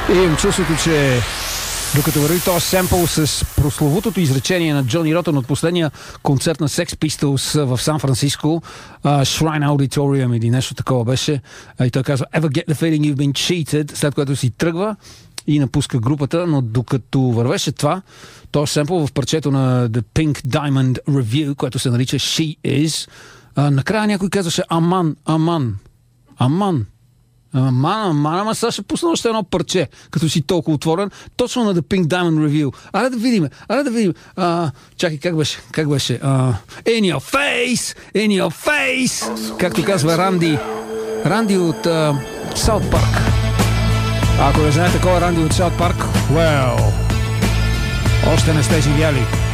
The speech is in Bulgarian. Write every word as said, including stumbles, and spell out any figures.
И имам чувството, че докато върви този семпъл с прословутото изречение на Джони Ротън от последния концерт на Sex Pistols в Сан Франциско, uh, Shrine Auditorium или нещо такова беше, и той казва Ever get the feeling you've been cheated, след което си тръгва и напуска групата, но докато вървеше това, този семпъл в парчето на The Pink Diamond Review, което се нарича She Is, uh, накрая някой казваше Аман, Аман, Аман. Аман, аман, ама сега ще пусна още едно парче, като си толкова отворен, точно на The Pink Diamond Review. Аре да видим, аре да видим. А, чакай, как беше? Как беше? А, in your face, in your face, както казва Ранди. Ранди от Саут Парк. Ако не знаете кой е Ранди от Саут Парк, well, още не сте живяли.